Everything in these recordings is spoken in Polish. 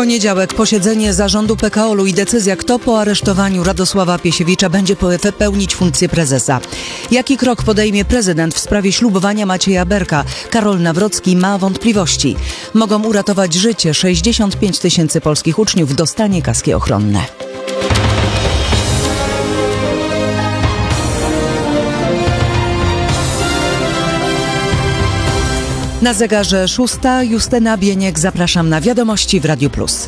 Poniedziałek posiedzenie zarządu PKOL-u i decyzja, kto po aresztowaniu Radosława Piesiewicza będzie pełnić funkcję prezesa. Jaki krok podejmie prezydent w sprawie ślubowania Macieja Berka? Karol Nawrocki ma wątpliwości. Mogą uratować życie. 65 000 polskich uczniów dostanie kaski ochronne. Na zegarze 6. Justyna Bieniek, zapraszam na wiadomości w Radiu Plus.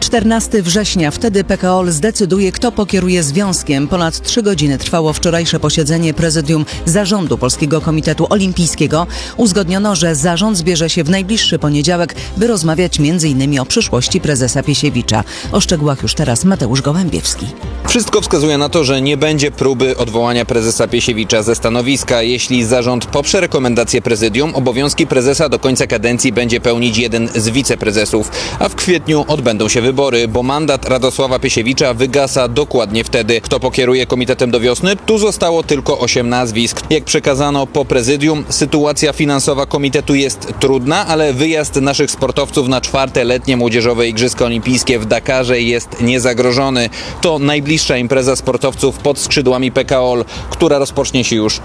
14 września, wtedy PKOL zdecyduje, kto pokieruje związkiem. Ponad 3 godziny trwało wczorajsze posiedzenie prezydium zarządu Polskiego Komitetu Olimpijskiego. Uzgodniono, że zarząd zbierze się w najbliższy poniedziałek, by rozmawiać m.in. o przyszłości prezesa Piesiewicza. O szczegółach już teraz Mateusz Gołębiewski. Wszystko wskazuje na to, że nie będzie próby odwołania prezesa Piesiewicza ze stanowiska. Jeśli zarząd poprze rekomendację prezydium, obowiązki prezesa do końca kadencji będzie pełnić jeden z wiceprezesów, a w kwietniu odbędą się wybory, bo mandat Radosława Piesiewicza wygasa dokładnie wtedy. Kto pokieruje komitetem do wiosny? Tu zostało tylko 8 nazwisk. Jak przekazano po prezydium, sytuacja finansowa komitetu jest trudna, ale wyjazd naszych sportowców na 4. letnie młodzieżowe Igrzyska Olimpijskie w Dakarze jest niezagrożony. To najbliższa impreza sportowców pod skrzydłami PKOL, która rozpocznie się już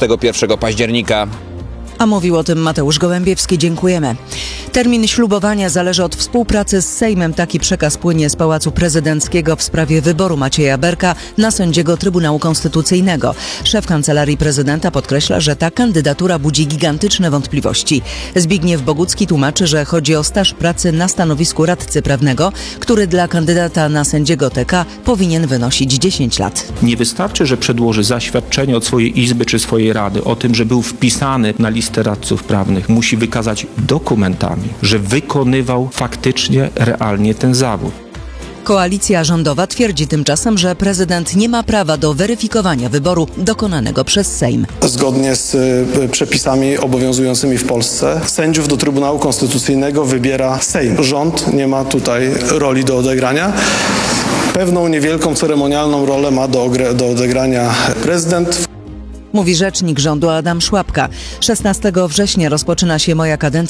31 października. A mówił o tym Mateusz Gołębiewski. Dziękujemy. Termin ślubowania zależy od współpracy z Sejmem. Taki przekaz płynie z Pałacu Prezydenckiego w sprawie wyboru Macieja Berka na sędziego Trybunału Konstytucyjnego. Szef Kancelarii Prezydenta podkreśla, że ta kandydatura budzi gigantyczne wątpliwości. Zbigniew Bogucki tłumaczy, że chodzi o staż pracy na stanowisku radcy prawnego, który dla kandydata na sędziego TK powinien wynosić 10 lat. Nie wystarczy, że przedłoży zaświadczenie od swojej izby czy swojej rady o tym, że był wpisany na listę radców prawnych. Musi wykazać dokumentami, że wykonywał faktycznie, realnie ten zawód. Koalicja rządowa twierdzi tymczasem, że prezydent nie ma prawa do weryfikowania wyboru dokonanego przez Sejm. Zgodnie z przepisami obowiązującymi w Polsce sędziów do Trybunału Konstytucyjnego wybiera Sejm. Rząd nie ma tutaj roli do odegrania. Pewną niewielką ceremonialną rolę ma do odegrania prezydent. Mówi rzecznik rządu Adam Szłapka. 16 września rozpoczyna się moja kadencja.